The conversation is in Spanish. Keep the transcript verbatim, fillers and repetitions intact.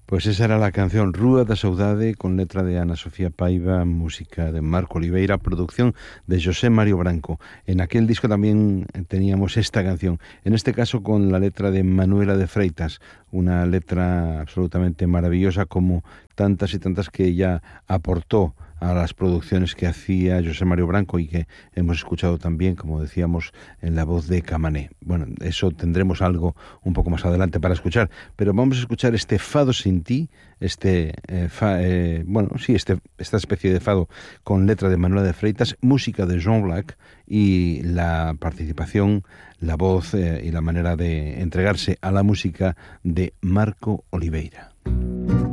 Pois esa era a canción Rúa da Saudade, con letra de Ana Sofía Paiva, música de Marco Oliveira, producción de José Mario Branco. En aquel disco también teníamos esta canción, en este caso con la letra de Manuela de Freitas, una letra absolutamente maravillosa, como tantas y tantas que ella aportó a las producciones que hacía José Mario Branco y que hemos escuchado también, como decíamos, en la voz de Camané. Bueno, eso tendremos algo un poco más adelante para escuchar, pero vamos a escuchar este Fado sin ti, este, eh, fa, eh, bueno, sí, este, esta especie de fado con letra de Manuela de Freitas, música de Jean Black y la participación, la voz eh, y la manera de entregarse a la música de Marco Oliveira.